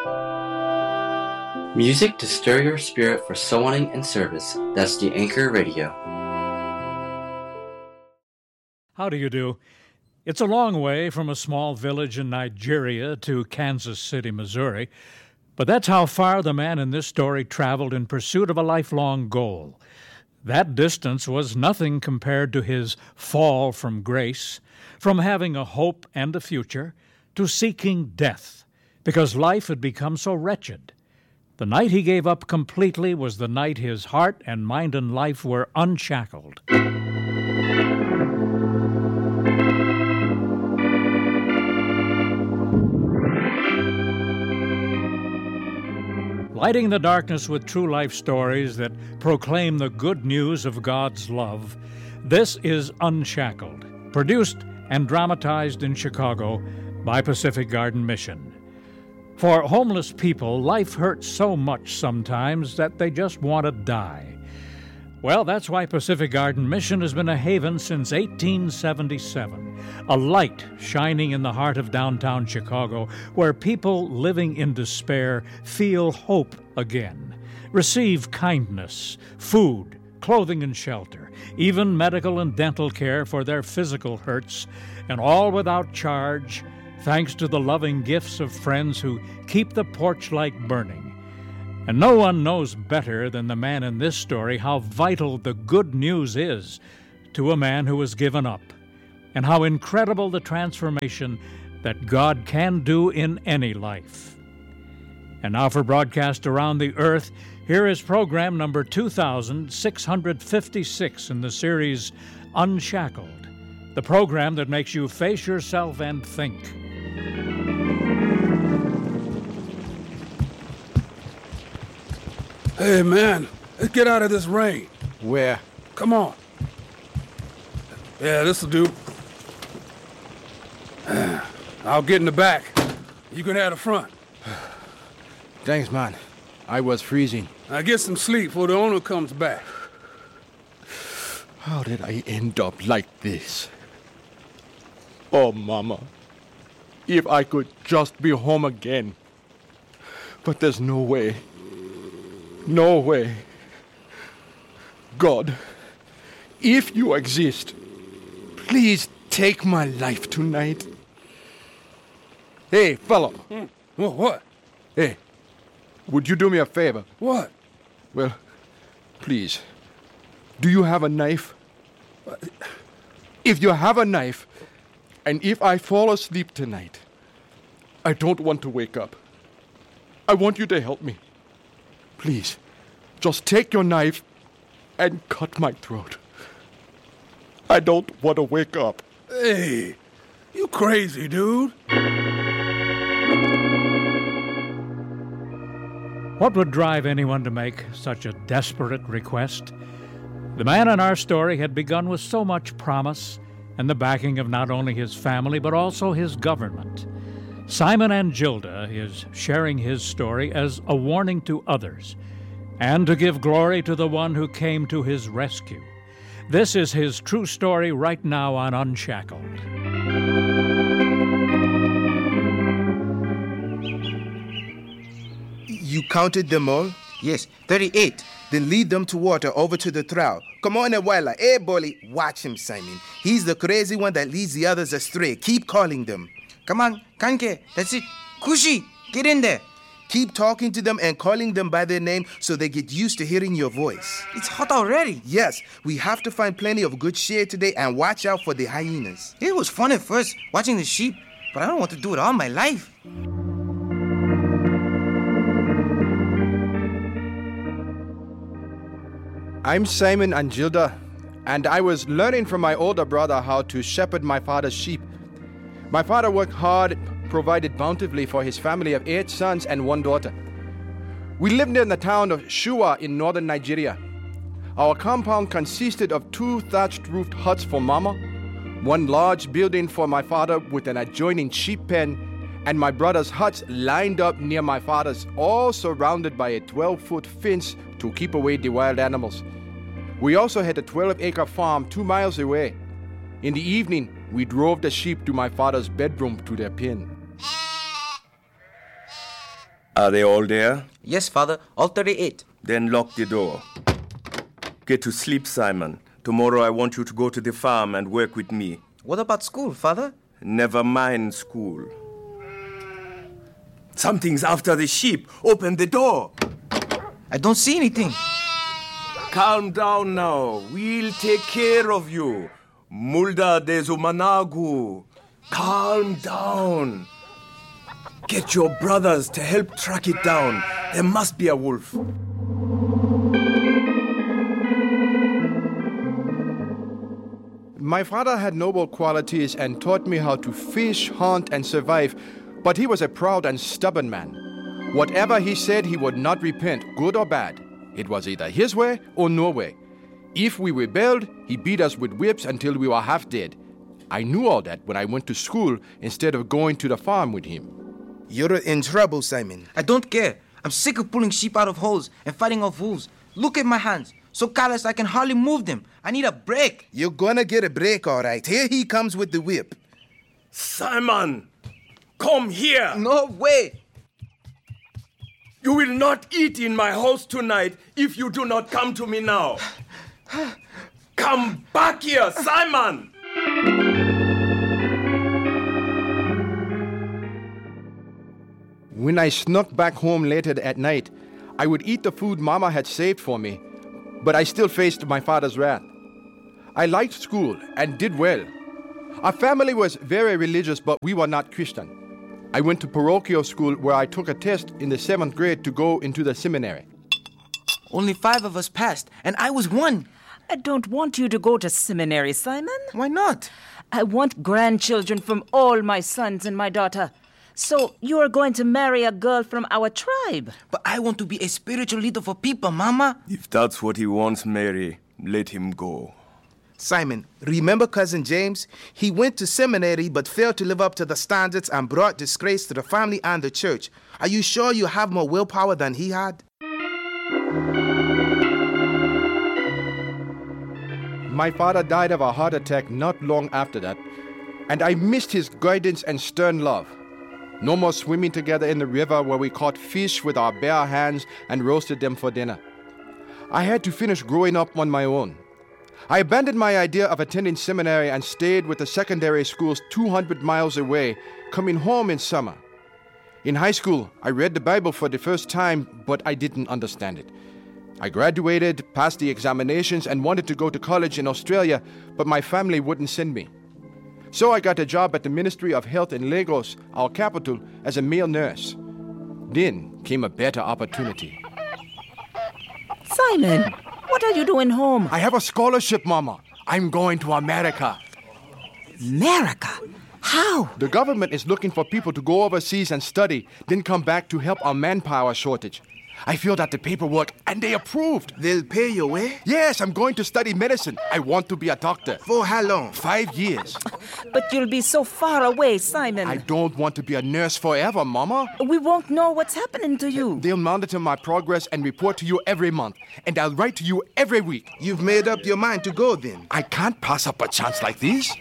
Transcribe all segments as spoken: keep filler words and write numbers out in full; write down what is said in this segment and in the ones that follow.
Music to stir your spirit for soul winning and service. That's the Anchor Radio. How do you do? It's a long way from a small village in Nigeria to Kansas City, Missouri, but that's how far the man in this story traveled in pursuit of a lifelong goal. That distance was nothing compared to his fall from grace, from having a hope and a future, to seeking death, because life had become so wretched. The night he gave up completely was the night his heart and mind and life were unshackled. Lighting the darkness with true life stories that proclaim the good news of God's love, this is Unshackled, produced and dramatized in Chicago by Pacific Garden Mission. For homeless people, life hurts so much sometimes that they just want to die. Well, that's why Pacific Garden Mission has been a haven since eighteen seventy-seven, a light shining in the heart of downtown Chicago, where people living in despair feel hope again, receive kindness, food, clothing and shelter, even medical and dental care for their physical hurts, and all without charge, thanks to the loving gifts of friends who keep the porch light burning. And no one knows better than the man in this story how vital the good news is to a man who has given up, and how incredible the transformation that God can do in any life. And now for broadcast around the earth, here is program number two thousand six hundred fifty-six in the series Unshackled, the program that makes you face yourself and think. Hey, man, let's get out of this rain. Where? Come on. Yeah, this'll do. I'll get in the back. You can have the front. Thanks, man. I was freezing. Now get some sleep before the owner comes back. How did I end up like this? Oh, Mama. If I could just be home again. But there's no way. No way. God, if you exist, please take my life tonight. Hey, fellow. Hmm. What? What? Hey, would you do me a favor? What? Well, please, do you have a knife? If you have a knife, and if I fall asleep tonight, I don't want to wake up. I want you to help me. Please, just take your knife and cut my throat. I don't want to wake up. Hey, you crazy, dude. What would drive anyone to make such a desperate request? The man in our story had begun with so much promise and the backing of not only his family but also his government. Simon Angilda is sharing his story as a warning to others and to give glory to the one who came to his rescue. This is his true story right now on Unshackled. You counted them all? Yes, thirty-eight. Then lead them to water over to the trough. Come on, Ewala. Hey, Bolly. Watch him, Simon. He's the crazy one that leads the others astray. Keep calling them. Come on, Kanke, that's it. Kushi, get in there. Keep talking to them and calling them by their name so they get used to hearing your voice. It's hot already. Yes, we have to find plenty of good shade today and watch out for the hyenas. It was fun at first, watching the sheep, but I don't want to do it all my life. I'm Simon Angilda, and I was learning from my older brother how to shepherd my father's sheep. My father worked hard, provided bountifully for his family of eight sons and one daughter. We lived in the town of Shua in northern Nigeria. Our compound consisted of two thatched-roofed huts for Mama, one large building for my father with an adjoining sheep pen, and my brother's huts lined up near my father's, all surrounded by a twelve-foot fence to keep away the wild animals. We also had a twelve-acre farm two miles away. In the evening, we drove the sheep to my father's bedroom to their pen. Are they all there? Yes, Father, all thirty-eight. Then lock the door. Get to sleep, Simon. Tomorrow I want you to go to the farm and work with me. What about school, Father? Never mind school. Something's after the sheep. Open the door. I don't see anything. Calm down now. We'll take care of you. Mulda de Zumanagu. Calm down. Get your brothers to help track it down. There must be a wolf. My father had noble qualities and taught me how to fish, hunt, and survive, but he was a proud and stubborn man. Whatever he said, he would not repent, good or bad. It was either his way or no way. If we rebelled, he beat us with whips until we were half dead. I knew all that when I went to school instead of going to the farm with him. You're in trouble, Simon. I don't care. I'm sick of pulling sheep out of holes and fighting off wolves. Look at my hands. So callous I can hardly move them. I need a break. You're gonna get a break, all right. Here he comes with the whip. Simon, come here. No way. You will not eat in my house tonight if you do not come to me now. Come back here, Simon. When I snuck back home later at night, I would eat the food Mama had saved for me, but I still faced my father's wrath. I liked school and did well. Our family was very religious, but we were not Christian. I went to parochial school where I took a test in the seventh grade to go into the seminary. Only five of us passed, and I was one. I don't want you to go to seminary, Simon. Why not? I want grandchildren from all my sons and my daughter. So you are going to marry a girl from our tribe. But I want to be a spiritual leader for people, Mama. If that's what he wants, Mary, let him go. Simon, remember Cousin James? He went to seminary but failed to live up to the standards and brought disgrace to the family and the church. Are you sure you have more willpower than he had? My father died of a heart attack not long after that, and I missed his guidance and stern love. No more swimming together in the river where we caught fish with our bare hands and roasted them for dinner. I had to finish growing up on my own. I abandoned my idea of attending seminary and stayed with the secondary schools two hundred miles away, coming home in summer. In high school, I read the Bible for the first time, but I didn't understand it. I graduated, passed the examinations, and wanted to go to college in Australia, but my family wouldn't send me. So I got a job at the Ministry of Health in Lagos, our capital, as a male nurse. Then came a better opportunity. Simon, what are you doing home? I have a scholarship, Mama. I'm going to America. America? How? The government is looking for people to go overseas and study, then come back to help our manpower shortage. I filled out the paperwork and they approved. They'll pay your way? Yes, I'm going to study medicine. I want to be a doctor. For how long? Five years. But you'll be so far away, Simon. I don't want to be a nurse forever, Mama. We won't know what's happening to you. They'll monitor my progress and report to you every month. And I'll write to you every week. You've made up your mind to go then? I can't pass up a chance like this.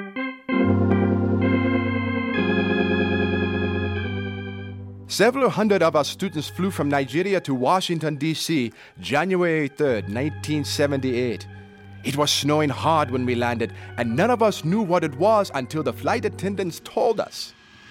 Several hundred of our students flew from Nigeria to Washington, D C January third, nineteen seventy-eight. It was snowing hard when we landed, and none of us knew what it was until the flight attendants told us.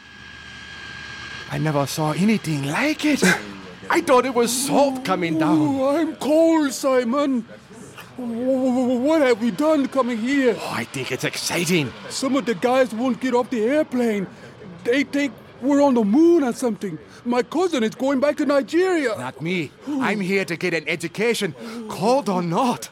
I never saw anything like it. I thought it was salt coming down. Oh, I'm cold, Simon. What have we done coming here? Oh, I think it's exciting. Some of the guys won't get off the airplane. They think we're on the moon or something. My cousin is going back to Nigeria. Not me. I'm here to get an education, cold or not.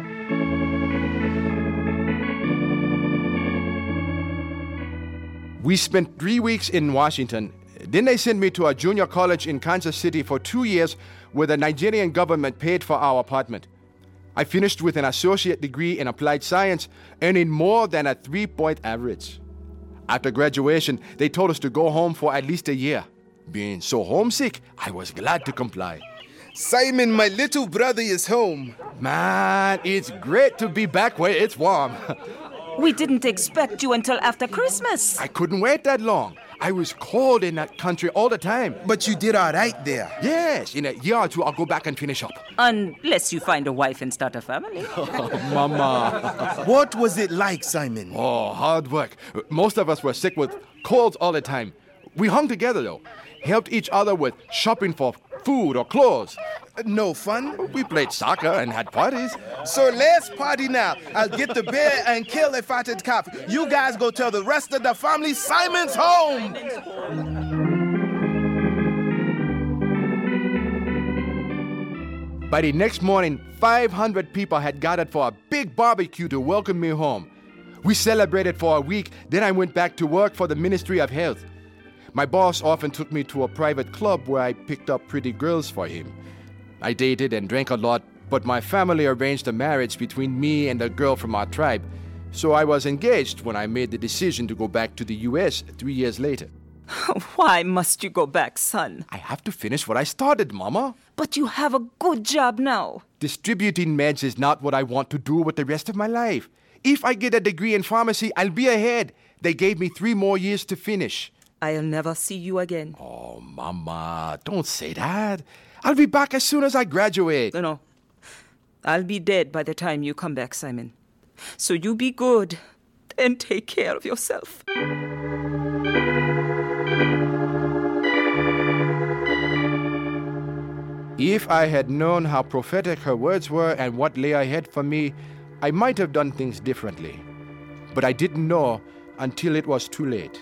We spent three weeks in Washington. Then they sent me to a junior college in Kansas City for two years where the Nigerian government paid for our apartment. I finished with an associate degree in applied science, earning more than a three-point average. After graduation, they told us to go home for at least a year. Being so homesick, I was glad to comply. Simon, my little brother is home. Man, it's great to be back where it's warm. We didn't expect you until after Christmas. I couldn't wait that long. I was cold in that country all the time. But you did all right there. Yes, in a year or two, I'll go back and finish up. Unless you find a wife and start a family. Oh, Mama. What was it like, Simon? Oh, hard work. Most of us were sick with colds all the time. We hung together, though. Helped each other with shopping for food or clothes. No fun? We played soccer and had parties. So let's party now. I'll get the bear and kill a fatted calf. You guys go tell the rest of the family Simon's home. By the next morning, five hundred people had gathered for a big barbecue to welcome me home. We celebrated for a week, then I went back to work for the Ministry of Health. My boss often took me to a private club where I picked up pretty girls for him. I dated and drank a lot, but my family arranged a marriage between me and a girl from our tribe, so I was engaged when I made the decision to go back to the U S three years later. Why must you go back, son? I have to finish what I started, Mama. But you have a good job now. Distributing meds is not what I want to do with the rest of my life. If I get a degree in pharmacy, I'll be ahead. They gave me three more years to finish. I'll never see you again. Oh, Mama, don't say that. I'll be back as soon as I graduate. No, no. I'll be dead by the time you come back, Simon. So you be good and take care of yourself. If I had known how prophetic her words were and what lay ahead for me, I might have done things differently. But I didn't know until it was too late.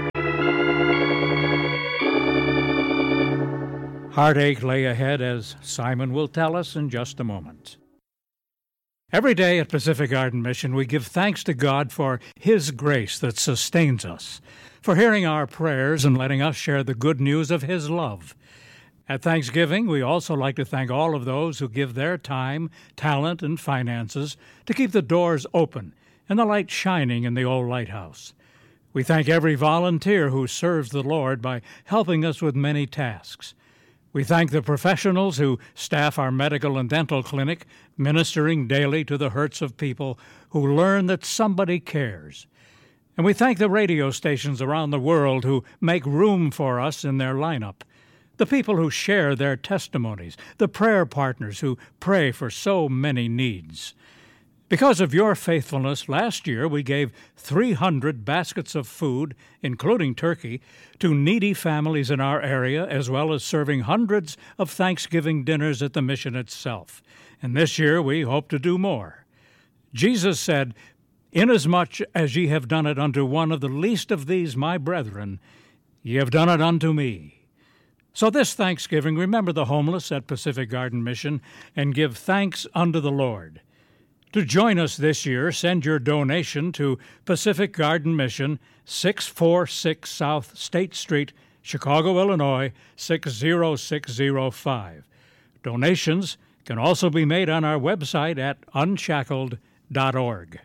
Heartache lay ahead, as Simon will tell us in just a moment. Every day at Pacific Garden Mission, we give thanks to God for His grace that sustains us, for hearing our prayers and letting us share the good news of His love. At Thanksgiving, we also like to thank all of those who give their time, talent, and finances to keep the doors open and the light shining in the old lighthouse. We thank every volunteer who serves the Lord by helping us with many tasks. We thank the professionals who staff our medical and dental clinic, ministering daily to the hurts of people who learn that somebody cares. And we thank the radio stations around the world who make room for us in their lineup, the people who share their testimonies, the prayer partners who pray for so many needs. Because of your faithfulness, last year we gave three hundred baskets of food, including turkey, to needy families in our area, as well as serving hundreds of Thanksgiving dinners at the mission itself. And this year we hope to do more. Jesus said, "Inasmuch as ye have done it unto one of the least of these my brethren, ye have done it unto me." So this Thanksgiving, remember the homeless at Pacific Garden Mission and give thanks unto the Lord. To join us this year, send your donation to Pacific Garden Mission, six forty-six South State Street, Chicago, Illinois, six zero six zero five. Donations can also be made on our website at unshackled dot org.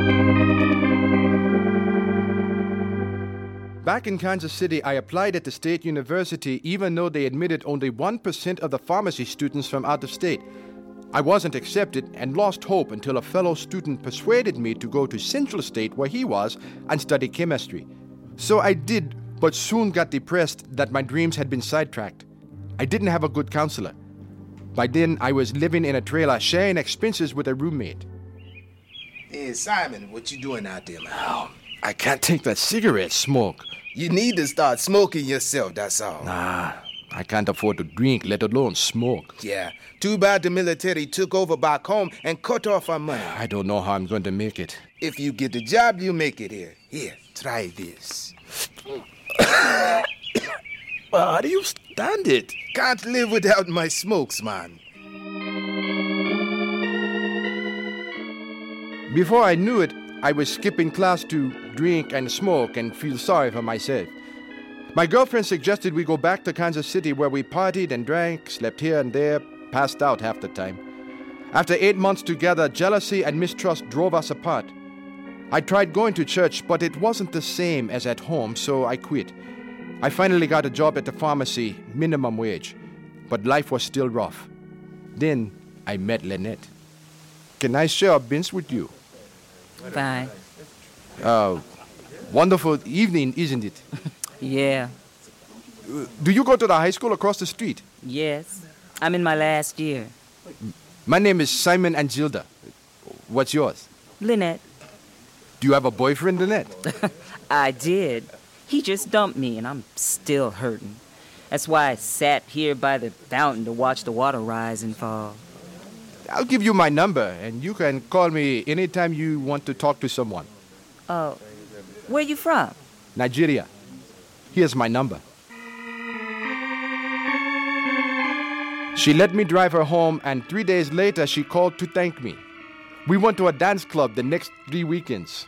Back in Kansas City, I applied at the state university even though they admitted only one percent of the pharmacy students from out of state. I wasn't accepted and lost hope until a fellow student persuaded me to go to Central State, where he was, and study chemistry. So I did, but soon got depressed that my dreams had been sidetracked. I didn't have a good counselor. By then, I was living in a trailer, sharing expenses with a roommate. Hey, Simon, what you doing out there, man? Oh, I can't take that cigarette smoke. You need to start smoking yourself, that's all. Nah, I can't afford to drink, let alone smoke. Yeah, too bad the military took over back home and cut off our money. I don't know how I'm going to make it. If you get the job, you make it here. Here, try this. Well, how do you stand it? Can't live without my smokes, man. Before I knew it, I was skipping class to drink and smoke and feel sorry for myself. My girlfriend suggested we go back to Kansas City, where we partied and drank, slept here and there, passed out half the time. After eight months together, jealousy and mistrust drove us apart. I tried going to church, but it wasn't the same as at home, so I quit. I finally got a job at the pharmacy, minimum wage, but life was still rough. Then I met Lynette. Can I share a beans with you? Bye. Uh, wonderful evening, isn't it? Yeah. Uh, do you go to the high school across the street? Yes. I'm in my last year. My name is Simon and Gilda. What's yours? Lynette. Do you have a boyfriend, Lynette? I did. He just dumped me, and I'm still hurting. That's why I sat here by the fountain to watch the water rise and fall. I'll give you my number, and you can call me anytime you want to talk to someone. Oh, uh, where you from? Nigeria. Here's my number. She let me drive her home, and three days later, she called to thank me. We went to a dance club the next three weekends.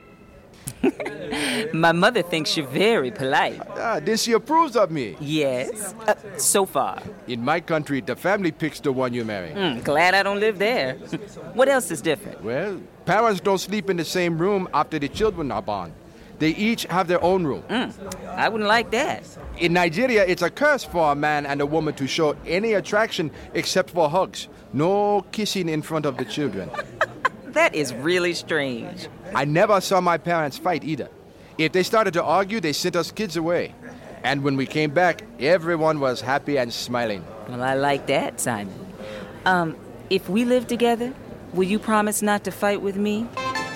My mother thinks you're very polite. Ah, then she approves of me. Yes, uh, so far. In my country, the family picks the one you marry. Mm, glad I don't live there. What else is different? Well, parents don't sleep in the same room after the children are born. They each have their own room. Mm, I wouldn't like that. In Nigeria, it's a curse for a man and a woman to show any attraction except for hugs. No kissing in front of the children. That is really strange. I never saw my parents fight either. If they started to argue, they sent us kids away. And when we came back, everyone was happy and smiling. Well, I like that, Simon. Um, if we live together, will you promise not to fight with me?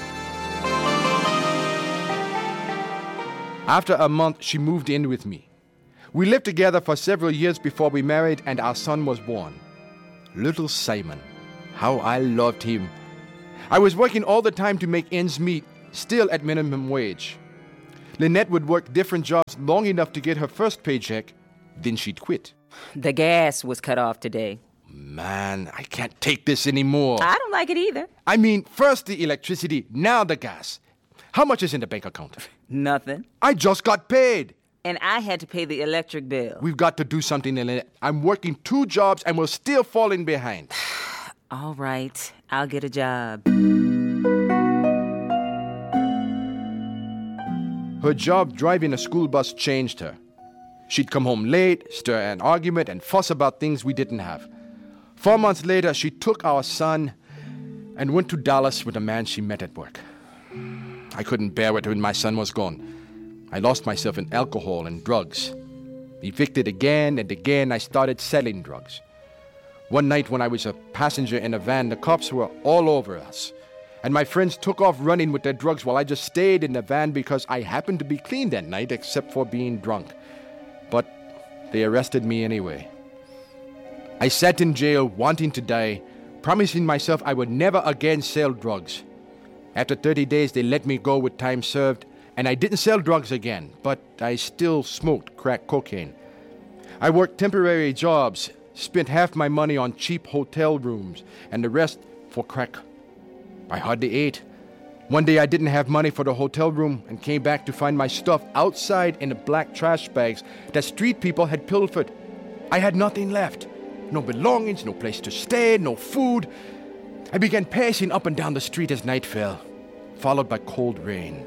After a month, she moved in with me. We lived together for several years before we married, and our son was born. Little Simon. How I loved him. I was working all the time to make ends meet, still at minimum wage. Lynette would work different jobs long enough to get her first paycheck, then she'd quit. The gas was cut off today. Man, I can't take this anymore. I don't like it either. I mean, first the electricity, now the gas. How much is in the bank account? Nothing. I just got paid. And I had to pay the electric bill. We've got to do something, Lynette. I'm working two jobs and we're still falling behind. All right, I'll get a job. Her job driving a school bus changed her. She'd come home late, stir an argument, and fuss about things we didn't have. Four months later, she took our son and went to Dallas with a man she met at work. I couldn't bear it when my son was gone. I lost myself in alcohol and drugs. Evicted again and again, I started selling drugs. One night when I was a passenger in a van, the cops were all over us. And my friends took off running with their drugs while I just stayed in the van because I happened to be clean that night except for being drunk. But they arrested me anyway. I sat in jail wanting to die, promising myself I would never again sell drugs. After thirty days, they let me go with time served, and I didn't sell drugs again, but I still smoked crack cocaine. I worked temporary jobs, spent half my money on cheap hotel rooms, and the rest for crack. I hardly ate. One day I didn't have money for the hotel room and came back to find my stuff outside in the black trash bags that street people had pilfered. I had nothing left. No belongings, no place to stay, no food. I began pacing up and down the street as night fell, followed by cold rain.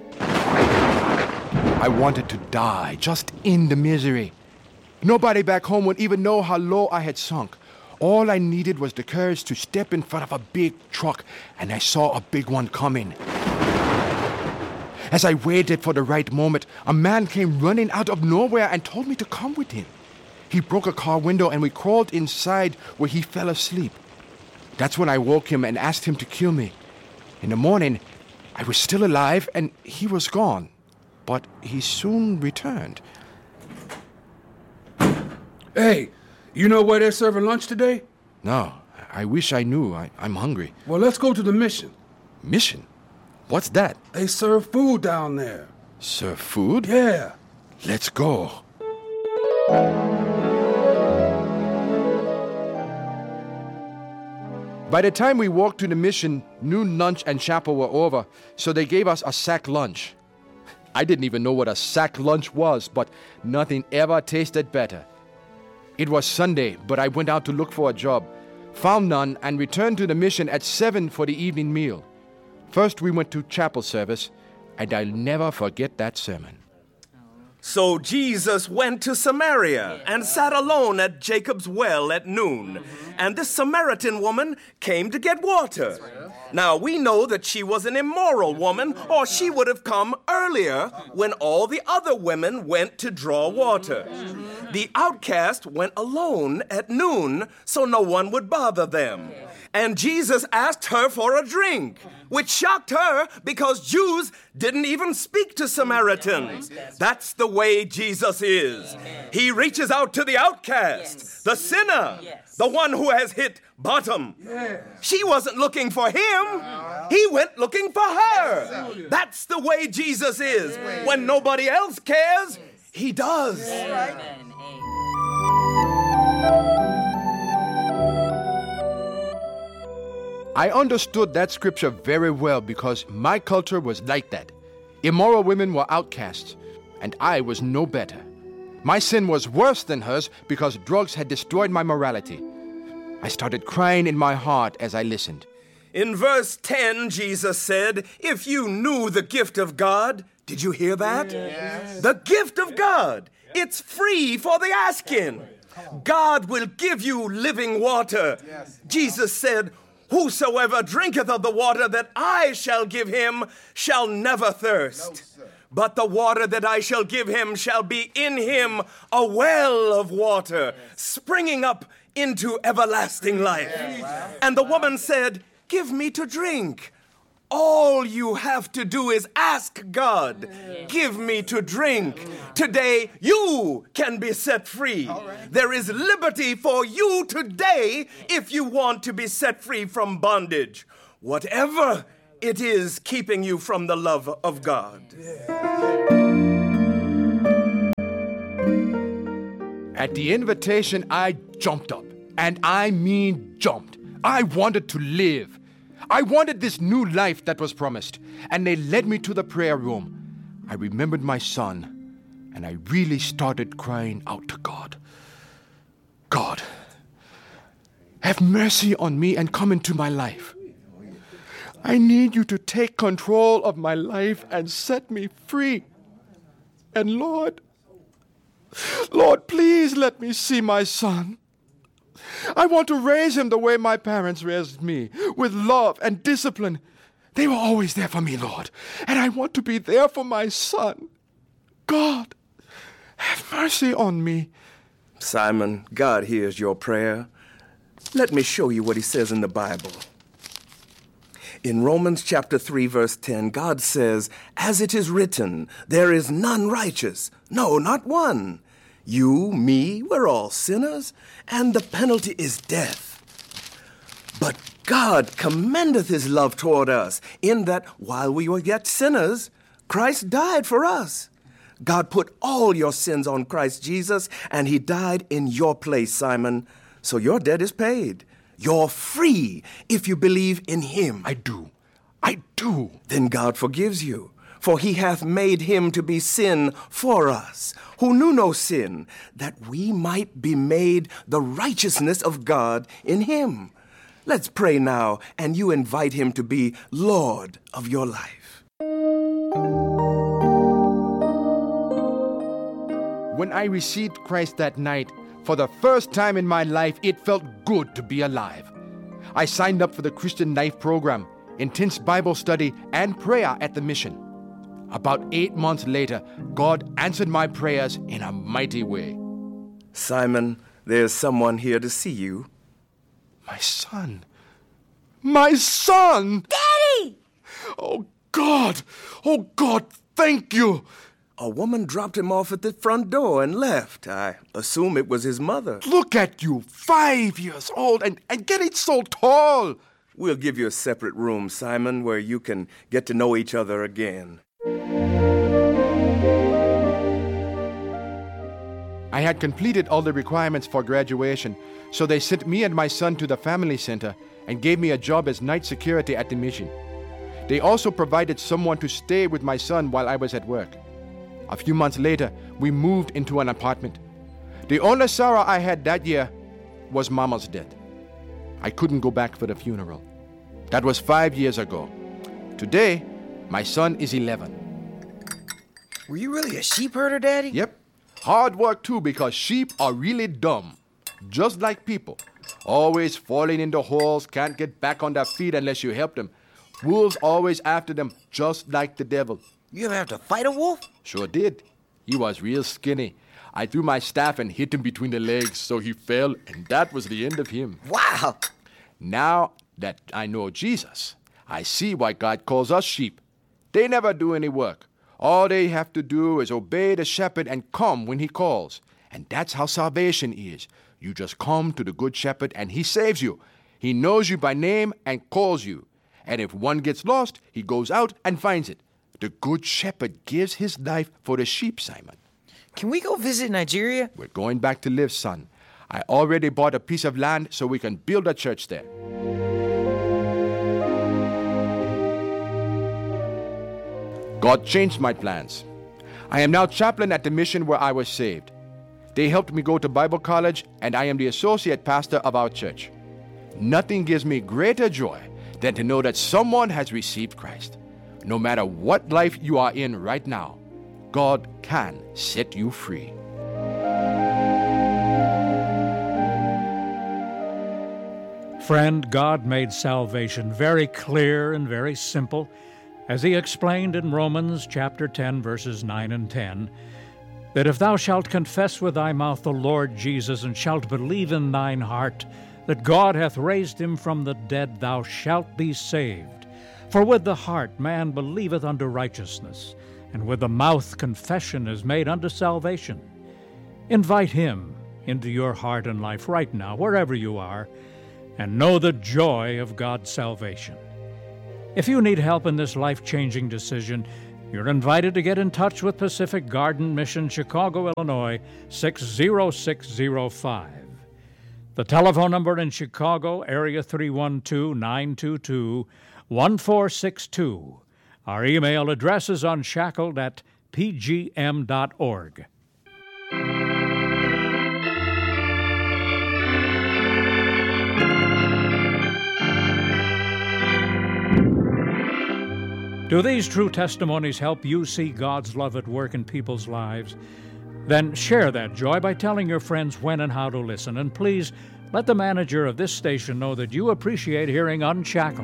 I wanted to die, just in the misery. Nobody back home would even know how low I had sunk. All I needed was the courage to step in front of a big truck, and I saw a big one coming. As I waited for the right moment, a man came running out of nowhere and told me to come with him. He broke a car window and we crawled inside where he fell asleep. That's when I woke him and asked him to kill me. In the morning, I was still alive and he was gone. But he soon returned. Hey, you know where they're serving lunch today? No, I wish I knew. I, I'm hungry. Well, let's go to the mission. Mission? What's that? They serve food down there. Serve food? Yeah. Let's go. By the time we walked to the mission, noon lunch and chapel were over, so they gave us a sack lunch. I didn't even know what a sack lunch was, but nothing ever tasted better. It was Sunday, but I went out to look for a job, found none, and returned to the mission at seven for the evening meal. First, we went to chapel service, and I'll never forget that sermon. So Jesus went to Samaria and sat alone at Jacob's well at noon. and this Samaritan woman came to get water. Now, we know that she was an immoral woman, or she would have come earlier when all the other women went to draw water. The outcast went alone at noon, so no one would bother them. And Jesus asked her for a drink, which shocked her because Jews didn't even speak to Samaritans. That's the way Jesus is. He reaches out to the outcast, the sinner, the one who has hit bottom. She wasn't looking for him. He went looking for her. That's the way Jesus is. When nobody else cares, he does. I understood that scripture very well because my culture was like that. Immoral women were outcasts, and I was no better. My sin was worse than hers because drugs had destroyed my morality. I started crying in my heart as I listened. In verse ten, Jesus said, if you knew the gift of God, did you hear that? Yes. The gift of God, it's free for the asking. God will give you living water. Yes. Jesus said, whosoever drinketh of the water that I shall give him shall never thirst. No, but the water that I shall give him shall be in him a well of water, springing up into everlasting life. Yes. And the woman said, give me to drink. All you have to do is ask God, give me to drink. Today, you can be set free. There is liberty for you today if you want to be set free from bondage, whatever it is keeping you from the love of God. At the invitation, I jumped up, and I mean jumped. I wanted to live. I wanted this new life that was promised, and they led me to the prayer room. I remembered my son, and I really started crying out to God. God, have mercy on me and come into my life. I need you to take control of my life and set me free. And Lord, Lord, please let me see my son. I want to raise him the way my parents raised me, with love and discipline. They were always there for me, Lord, and I want to be there for my son. God, have mercy on me. Simon, God hears your prayer. Let me show you what he says in the Bible. In Romans chapter three, verse ten, God says, as it is written, there is none righteous, no, not one. You, me, we're all sinners, and the penalty is death. But God commendeth his love toward us, in that while we were yet sinners, Christ died for us. God put all your sins on Christ Jesus, and he died in your place, Simon. So your debt is paid. You're free if you believe in him. I do. I do. Then God forgives you. For he hath made him to be sin for us, who knew no sin, that we might be made the righteousness of God in him. Let's pray now, and you invite him to be Lord of your life. When I received Christ that night, for the first time in my life, it felt good to be alive. I signed up for the Christian Life program, intense Bible study, and prayer at the mission. About eight months later, God answered my prayers in a mighty way. Simon, there's someone here to see you. My son. My son! Daddy! Oh, God! Oh, God, thank you! A woman dropped him off at the front door and left. I assume it was his mother. Look at you, five years old and, and getting so tall. We'll give you a separate room, Simon, where you can get to know each other again. I had completed all the requirements for graduation, so they sent me and my son to the family center and gave me a job as night security at the mission. They also provided someone to stay with my son while I was at work. A few months later, we moved into an apartment. The only sorrow I had that year was Mama's death. I couldn't go back for the funeral. That was five years ago. Today, my son is eleven. Were you really a sheep herder, Daddy? Yep. Hard work too, because sheep are really dumb. Just like people. Always falling into holes, can't get back on their feet unless you help them. Wolves always after them, just like the devil. You ever have to fight a wolf? Sure did. He was real skinny. I threw my staff and hit him between the legs, so he fell, and that was the end of him. Wow! Now that I know Jesus, I see why God calls us sheep. They never do any work. All they have to do is obey the shepherd and come when he calls. And that's how salvation is. You just come to the good shepherd and he saves you. He knows you by name and calls you. And if one gets lost, he goes out and finds it. The good shepherd gives his life for the sheep, Simon. Can we go visit Nigeria? We're going back to live, son. I already bought a piece of land so we can build a church there. God changed my plans. I am now chaplain at the mission where I was saved. They helped me go to Bible college, and I am the associate pastor of our church. Nothing gives me greater joy than to know that someone has received Christ. No matter what life you are in right now, God can set you free. Friend, God made salvation very clear and very simple, as he explained in Romans chapter ten, verses nine and ten, that if thou shalt confess with thy mouth the Lord Jesus, and shalt believe in thine heart that God hath raised him from the dead, thou shalt be saved. For with the heart man believeth unto righteousness, and with the mouth confession is made unto salvation. Invite him into your heart and life right now, wherever you are, and know the joy of God's salvation. If you need help in this life-changing decision, you're invited to get in touch with Pacific Garden Mission, Chicago, Illinois, six zero six zero five. The telephone number in Chicago, area three one two, nine two two, one four six two. Our email address is unshackled at p g m dot org. Do these true testimonies help you see God's love at work in people's lives? Then share that joy by telling your friends when and how to listen. And please let the manager of this station know that you appreciate hearing Unshackled.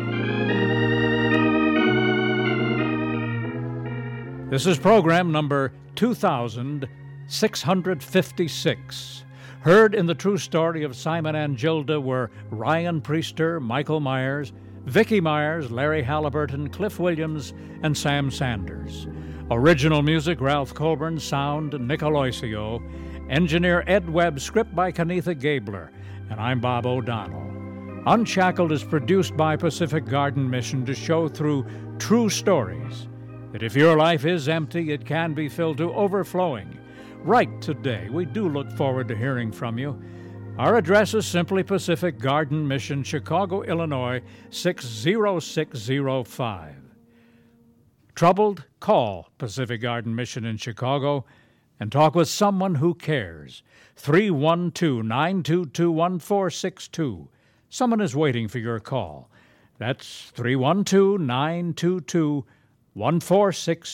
This is program number two thousand six hundred fifty-six. Heard in the true story of Simon and Gilda were Ryan Priester, Michael Myers, Vicki Myers, Larry Halliburton, Cliff Williams, and Sam Sanders. Original music, Ralph Colburn. Sound, Nick Aloisio. Engineer, Ed Webb. Script by Kenitha Gabler. And I'm Bob O'Donnell. Unshackled is produced by Pacific Garden Mission to show through true stories that if your life is empty, it can be filled to overflowing. Write today. We do look forward to hearing from you. Our address is simply Pacific Garden Mission, Chicago, Illinois, six zero six zero five. Troubled? Call Pacific Garden Mission in Chicago and talk with someone who cares. three one two, nine two two, one four six two. Someone is waiting for your call. That's three one two, nine two two, one four six